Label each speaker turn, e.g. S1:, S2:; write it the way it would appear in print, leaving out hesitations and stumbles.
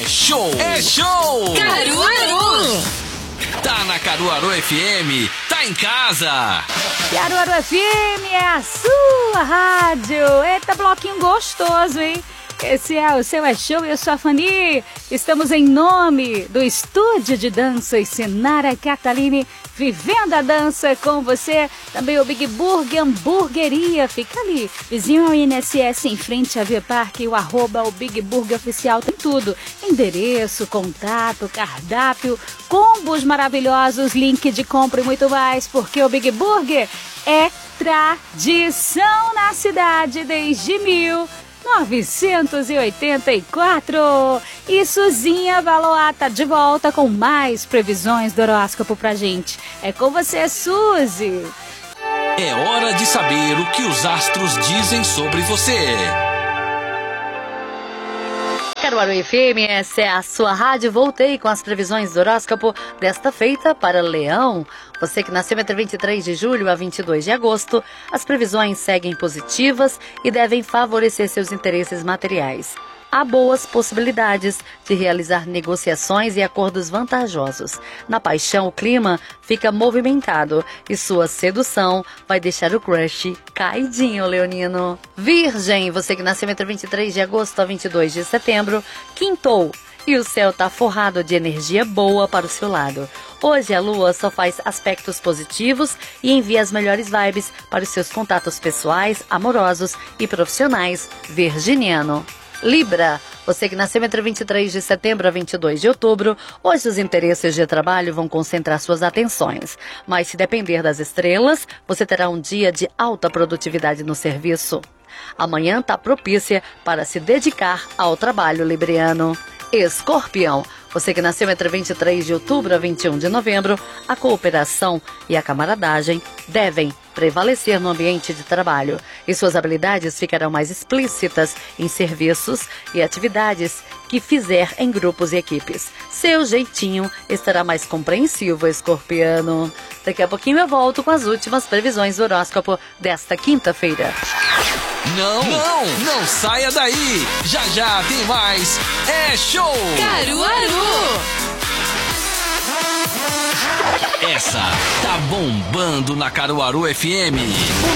S1: É show! É show!
S2: Caruaru!
S1: Tá na Caruaru FM, tá em casa!
S3: Caruaru FM é a sua rádio. Eita, bloquinho gostoso, hein? Esse é o seu É Show e eu sou a Fanny. Estamos em nome do Estúdio de Dança e Sinara Catalini, vivendo a dança com você. Também o Big Burger Hamburgueria, fica ali, vizinho ao INSS, em frente à Via Parque. O @ o Big Burger Oficial tem tudo: endereço, contato, cardápio, combos maravilhosos, link de compra e muito mais, porque o Big Burger é tradição na cidade desde 1984. E Suzinha Valois tá de volta com mais previsões do horóscopo pra gente. É com você, Suzy.
S1: É hora de saber o que os astros dizem sobre você.
S2: Caruaru FM, essa é a sua rádio. Voltei com as previsões do horóscopo desta feita para Leão. Você que nasceu entre 23 de julho a 22 de agosto, as previsões seguem positivas e devem favorecer seus interesses materiais. Há boas possibilidades de realizar negociações e acordos vantajosos. Na paixão, o clima fica movimentado e sua sedução vai deixar o crush caidinho, leonino. Virgem, você que nasceu entre 23 de agosto a 22 de setembro, quintou e o céu tá forrado de energia boa para o seu lado. Hoje a lua só faz aspectos positivos e envia as melhores vibes para os seus contatos pessoais, amorosos e profissionais. Virginiano. Libra, você que nasceu entre 23 de setembro a 22 de outubro, hoje os interesses de trabalho vão concentrar suas atenções. Mas se depender das estrelas, você terá um dia de alta produtividade no serviço. Amanhã está propícia para se dedicar ao trabalho, libriano. Escorpião, você que nasceu entre 23 de outubro a 21 de novembro, a cooperação e a camaradagem devem prevalecer no ambiente de trabalho e suas habilidades ficarão mais explícitas em serviços e atividades que fizer em grupos e equipes. Seu jeitinho estará mais compreensivo, escorpiano. Daqui a pouquinho eu volto com as últimas previsões do horóscopo desta quinta-feira.
S1: Não saia daí! Já já tem mais É Show!
S2: Caruaru!
S1: Essa tá bombando na Caruaru FM.